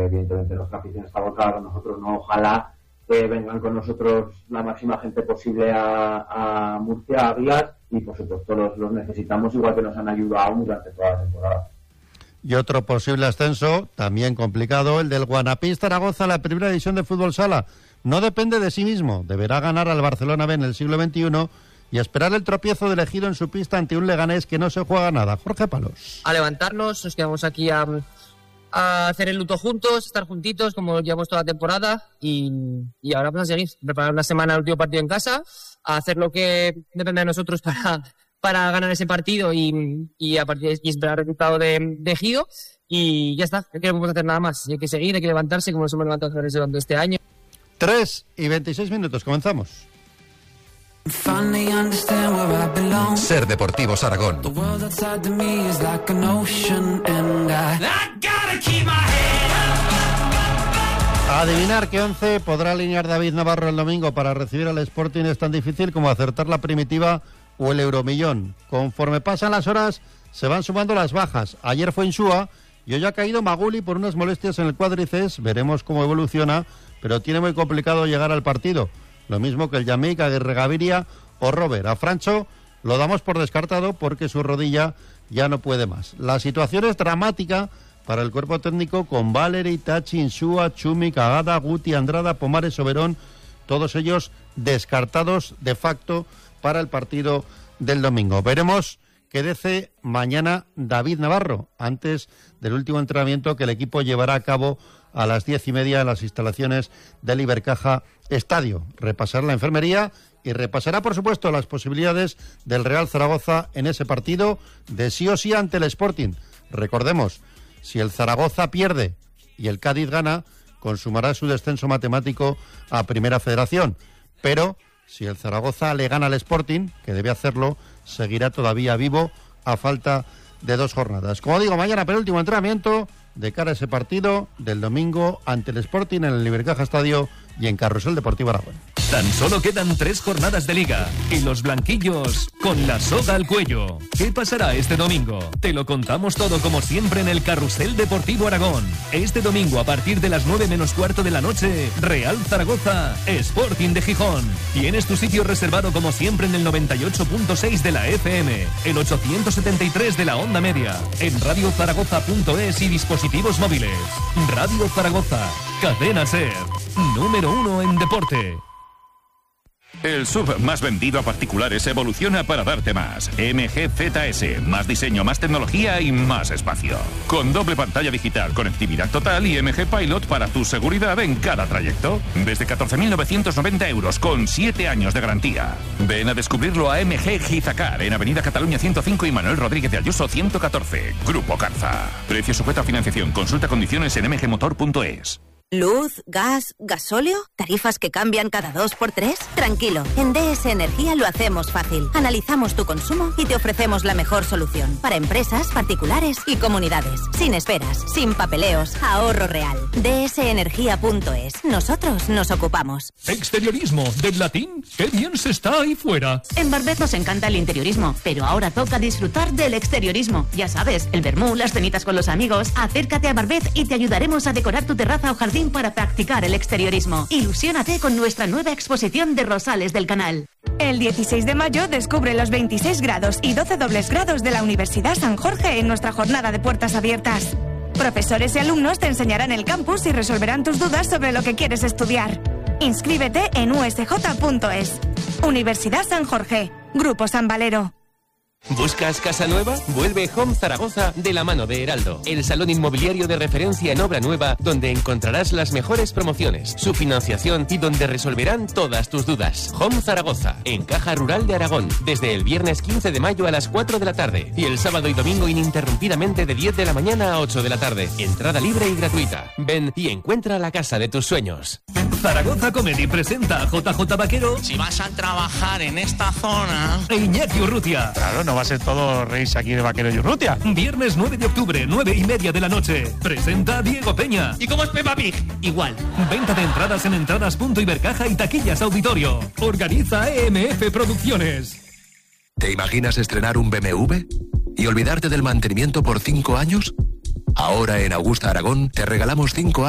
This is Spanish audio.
evidentemente nuestra afición está volcada con nosotros, ¿no? Ojalá vengan con nosotros la máxima gente posible a Murcia, a Águilas, y por supuesto los necesitamos, igual que nos han ayudado durante toda la temporada. Y otro posible ascenso, también complicado, el del Guanapís Zaragoza, la primera división de fútbol sala. No depende de sí mismo, deberá ganar al Barcelona B en el siglo XXI y esperar el tropiezo del Ejido en su pista ante un Leganés que no se juega nada. Jorge Palos. A levantarnos, nos quedamos aquí a hacer el luto juntos, estar juntitos como llevamos toda la temporada y ahora pues a seguir, preparar la semana el último partido en casa, a hacer lo que depende de nosotros para ganar ese partido y a partir de esperar el resultado de Ejido y ya está, no queremos hacer nada más, hay que seguir, hay que levantarse como nos hemos levantado durante este año. 3:26, comenzamos. Ser Deportivos Aragón. Adivinar qué 11 podrá alinear David Navarro el domingo para recibir al Sporting es tan difícil como acertar la primitiva o el euromillón. Conforme pasan las horas se van sumando las bajas. Ayer fue Insúa y hoy ha caído Maguli por unas molestias en el cuádriceps. Veremos cómo evoluciona, pero tiene muy complicado llegar al partido. Lo mismo que el Yamik, Aguirre Gaviria o Robert. A Francho lo damos por descartado porque su rodilla ya no puede más. La situación es dramática para el cuerpo técnico con Valeri, Tachi, Insúa, Chumi, Cagada, Guti, Andrada, Pomares, Oberón, todos ellos descartados de facto para el partido del domingo. Veremos qué dice mañana David Navarro antes del último entrenamiento que el equipo llevará a cabo a las 10:30 en las instalaciones del Ibercaja Estadio. Repasará la enfermería y repasará, por supuesto, las posibilidades del Real Zaragoza en ese partido de sí o sí ante el Sporting. Recordemos, si el Zaragoza pierde y el Cádiz gana, consumará su descenso matemático a Primera Federación. Pero si el Zaragoza le gana al Sporting, que debe hacerlo, seguirá todavía vivo a falta de 2 jornadas. Como digo, mañana penúltimo entrenamiento de cara a ese partido del domingo ante el Sporting en el Ibercaja Estadio y en Carrusel Deportivo Aragón. Tan solo quedan 3 jornadas de Liga y los blanquillos con la soga al cuello. ¿Qué pasará este domingo? Te lo contamos todo como siempre en el Carrusel Deportivo Aragón. Este domingo a partir de las 9:15 de la noche, Real Zaragoza, Sporting de Gijón. Tienes tu sitio reservado como siempre en el 98.6 de la FM, el 873 de la onda media, en radiozaragoza.es y dispositivos móviles. Radio Zaragoza, cadena SER, número 1 en deporte. El SUV más vendido a particulares evoluciona para darte más. MG ZS, más diseño, más tecnología y más espacio. Con doble pantalla digital, conectividad total y MG Pilot para tu seguridad en cada trayecto. Desde 14.990 euros con 7 años de garantía. Ven a descubrirlo a MG Gizacar en Avenida Cataluña 105 y Manuel Rodríguez de Ayuso 114. Grupo Carza. Precio sujeto a financiación. Consulta condiciones en mgmotor.es. ¿Luz, gas, gasóleo? ¿Tarifas que cambian cada 2x3? Tranquilo, en DS Energía lo hacemos fácil. Analizamos tu consumo y te ofrecemos la mejor solución para empresas, particulares y comunidades. Sin esperas, sin papeleos, ahorro real. dsenergia.es. Nosotros nos ocupamos. ¿Exteriorismo del latín? ¡Qué bien se está ahí fuera! En Barbet nos encanta el interiorismo, pero ahora toca disfrutar del exteriorismo. Ya sabes, el vermú, las cenitas con los amigos. Acércate a Barbet y te ayudaremos a decorar tu terraza o jardín para practicar el exteriorismo. Ilusiónate con nuestra nueva exposición de rosales del canal. El 16 de mayo descubre los 26 grados y 12 dobles grados de la Universidad San Jorge en nuestra jornada de puertas abiertas. Profesores y alumnos te enseñarán el campus y resolverán tus dudas sobre lo que quieres estudiar. Inscríbete en usj.es. Universidad San Jorge. Grupo San Valero. ¿Buscas casa nueva? Vuelve Home Zaragoza de la mano de Heraldo, el salón inmobiliario de referencia en obra nueva donde encontrarás las mejores promociones, su financiación y donde resolverán todas tus dudas. Home Zaragoza, en Caja Rural de Aragón, desde el viernes 15 de mayo a las 4 de la tarde y el sábado y domingo ininterrumpidamente de 10 de la mañana a 8 de la tarde. Entrada libre y gratuita. Ven y encuentra la casa de tus sueños. Zaragoza Comedy presenta a JJ Vaquero. Si vas a trabajar en esta zona... E Iñaki Urrutia. Claro, no va a ser todo reírse aquí de Vaquero y Urrutia. Viernes 9 de octubre, 9:30 de la noche. Presenta a Diego Peña. ¿Y cómo es Peppa Pig? Igual. Venta de entradas en entradas.ibercaja y taquillas auditorio. Organiza EMF Producciones. ¿Te imaginas estrenar un BMW y olvidarte del mantenimiento por 5 años? Ahora en Augusta Aragón te regalamos 5 años